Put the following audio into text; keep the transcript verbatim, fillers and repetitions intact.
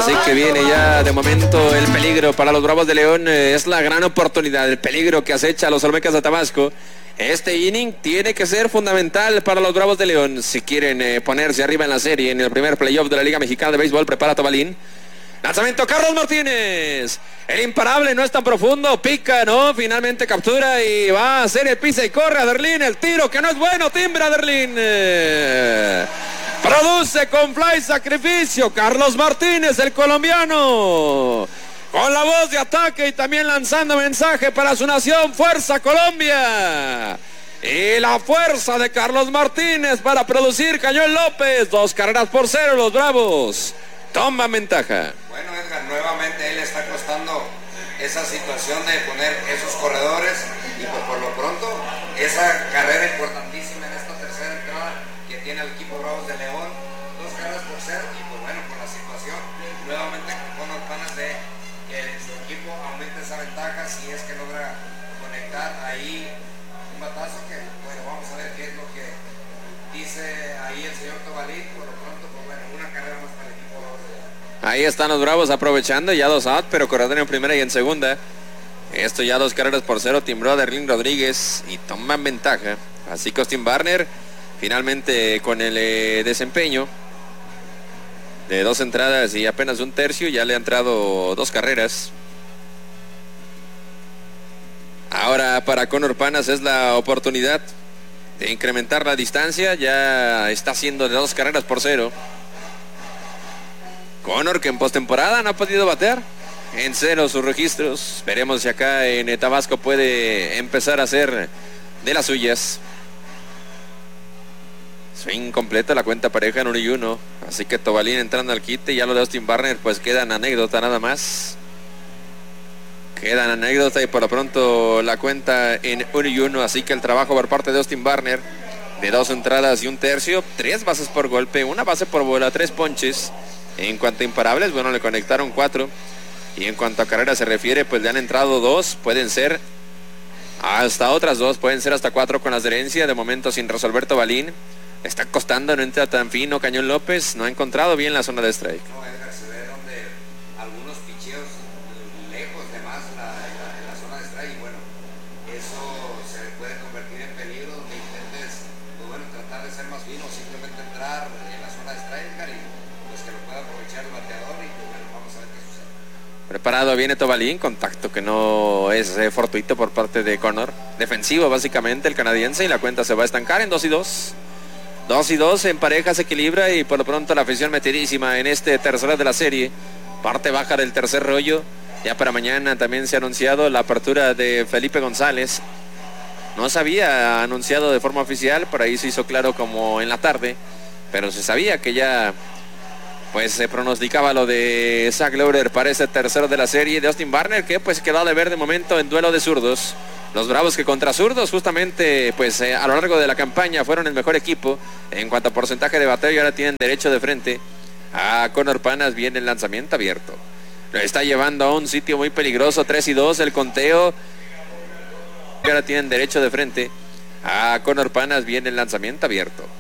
Así que viene ya de momento el peligro para los Bravos de León. Eh, es la gran oportunidad, el peligro que acecha a los Olmecas de Tabasco. Este inning tiene que ser fundamental para los Bravos de León si quieren eh, ponerse arriba en la serie en el primer playoff de la Liga Mexicana de Béisbol. Prepara Tobalín. Lanzamiento Carlos Martínez. El imparable no es tan profundo. Pica, ¿no? Finalmente captura y va a hacer el pisa y corre a Derlín. El tiro que no es bueno. Timbra a Derlín. Eh, produce con fly sacrificio. Carlos Martínez, el colombiano. Con la voz de ataque y también lanzando mensaje para su nación. Fuerza Colombia. Y la fuerza de Carlos Martínez para producir Cañón López. Dos carreras por cero los Bravos. Toma ventaja. Bueno, Edgar, nuevamente a él le está costando esa situación de poner esos corredores y pues por lo pronto esa carrera importantísima en esta tercera entrada que tiene el equipo Bravos de León, dos carreras por cero y pues bueno, con la situación nuevamente con los panas de que su equipo aumente esa ventaja si es que logra conectar ahí un batazo que bueno, vamos a ver qué es lo que dice ahí el señor Tobalín. Por lo pronto pues bueno, una carrera más para el equipo Bravos de León. Ahí están los Bravos aprovechando, ya dos out, pero corredor en primera y en segunda. Esto ya dos carreras por cero, timbró a Derlín Rodríguez y toman ventaja. Así que Austin Barner finalmente con el eh, desempeño de dos entradas y apenas un tercio, ya le ha entrado dos carreras. Ahora para Conor Panas es la oportunidad de incrementar la distancia, ya está haciendo de dos carreras por cero. Conor, que en postemporada no ha podido batear, en cero sus registros. Veremos si acá en Tabasco puede empezar a hacer de las suyas. Swing completo, la cuenta pareja en uno y uno. Así que Tobalín entrando al quite, ya lo de Austin Barner pues quedan anécdota nada más. Quedan anécdota y por lo pronto la cuenta en uno y uno. Así que el trabajo por parte de Austin Barner de dos entradas y un tercio, tres bases por golpe, una base por bola, tres ponches. En cuanto a imparables, bueno, le conectaron cuatro. Y en cuanto a carreras se refiere, pues le han entrado dos. Pueden ser hasta otras dos. Pueden ser hasta cuatro con las de herencia. De momento sin resolver Tobalín. Le está costando, no entra tan fino Cañón López. No ha encontrado bien la zona de strike. No, Edgar, se ve donde algunos picheos lejos de más la, la, en la zona de strike. Y bueno, eso se puede convertir en peligro. Donde intentes, pues bueno, tratar de ser más fino. Simplemente entrar en la zona de strike, Edgar, y pues que lo pueda aprovechar el bateador y bueno, vamos a ver qué sucede. Preparado viene Tobalín, contacto que no es eh, fortuito por parte de Conor. Defensivo básicamente el canadiense y la cuenta se va a estancar en dos y dos. dos y dos en pareja se equilibra y por lo pronto la afición metidísima en este tercero de la serie. Parte baja del tercer rollo. Ya para mañana también se ha anunciado la apertura de Felipe González. No se había anunciado de forma oficial, por ahí se hizo claro como en la tarde, pero se sabía que ya pues se pronosticaba lo de Zach Lowder para ese tercero de la serie de Austin Barner, que pues quedó de ver de momento en duelo de zurdos. Los Bravos que contra zurdos justamente pues eh, a lo largo de la campaña fueron el mejor equipo en cuanto a porcentaje de bateo y ahora tienen derecho de frente a Conor Panas. Viene el lanzamiento abierto. Lo está llevando a un sitio muy peligroso, tres y dos el conteo. Ahora tienen derecho de frente a Conor Panas. Viene el lanzamiento abierto.